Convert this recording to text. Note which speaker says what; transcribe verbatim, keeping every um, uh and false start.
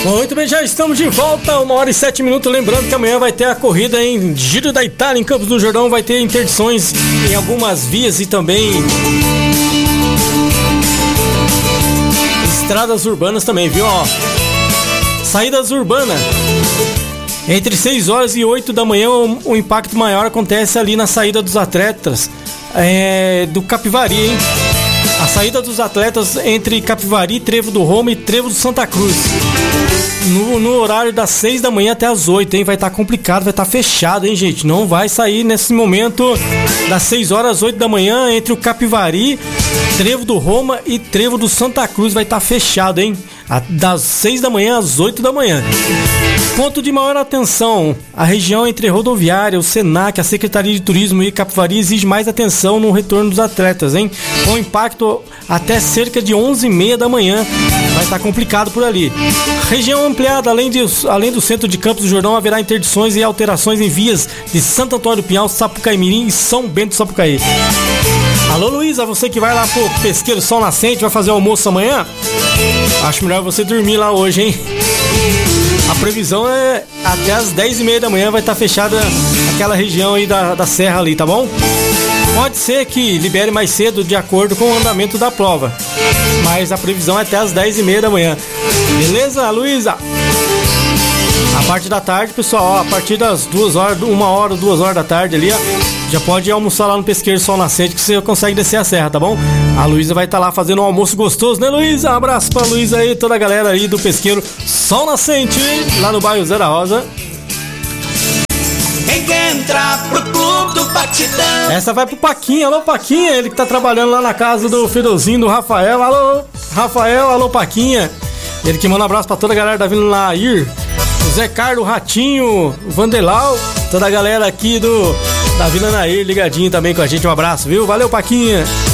Speaker 1: Muito bem, já estamos de volta, uma hora e sete minutos. Lembrando que amanhã vai ter a corrida em Giro da Itália, em Campos do Jordão. Vai ter interdições em algumas vias e também estradas urbanas também, viu? Ó, saídas urbanas. Entre seis horas e oito da manhã, o, o impacto maior acontece ali na saída dos atletas é, do Capivari, hein? A saída dos atletas entre Capivari, Trevo do Roma e Trevo do Santa Cruz. No, no horário das seis da manhã até as oito, hein? Vai estar tá complicado, vai estar tá fechado, hein, gente? Não vai sair nesse momento das seis horas às oito da manhã entre o Capivari, Trevo do Roma e Trevo do Santa Cruz. Vai estar tá fechado, hein? Das seis da manhã às oito da manhã. Ponto de maior atenção: a região entre rodoviária, o Senac, a Secretaria de Turismo e Capivari exige mais atenção no retorno dos atletas, hein? Com impacto até cerca de onze e meia da manhã. Vai estar complicado por ali. Região ampliada, além, de, além do centro de Campos do Jordão, haverá interdições e alterações em vias de Santo Antônio do Pinhal, Sapucaí Mirim e São Bento do Sapucaí. Alô, Luísa, você que vai lá pro Pesqueiro Sol Nascente, vai fazer almoço amanhã? Acho melhor você dormir lá hoje, hein? A previsão é até as dez e meia da manhã vai estar fechada aquela região aí da, da serra ali, tá bom? Pode ser que libere mais cedo de acordo com o andamento da prova, mas a previsão é até as dez e meia da manhã. Beleza, Luísa? A parte da tarde, pessoal, ó, a partir das duas horas, uma hora, duas horas da tarde ali, ó, já pode almoçar lá no Pesqueiro Sol Nascente que você consegue descer a serra, tá bom? A Luísa vai estar tá lá fazendo um almoço gostoso, né, Luísa? Um abraço pra Luísa aí, toda a galera aí do Pesqueiro Sol Nascente, lá no bairro Zé da Rosa.
Speaker 2: Quem quer entrar pro clube do Batidão?
Speaker 1: Essa vai pro Paquinha, alô Paquinha, ele que tá trabalhando lá na casa do Fidelzinho, do Rafael. Alô, Rafael, alô Paquinha. Ele que manda um abraço pra toda a galera da Vila Nair, o Zé Carlos, o Ratinho, o Vandelau, toda a galera aqui do da Vila Nair ligadinho também com a gente. Um abraço, viu? Valeu, Paquinha.